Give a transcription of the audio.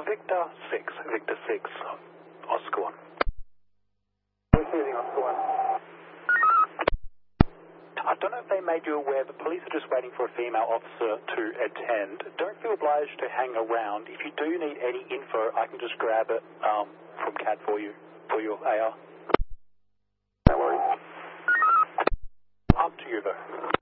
Victor 6, Oscar 1. Receiving Oscar 1. I don't know if they made you aware, the police are just waiting for a female officer to attend. Don't feel obliged to hang around. If you do need any info, I can just grab it from CAD for you, for your AR. No worries. Up to you, though.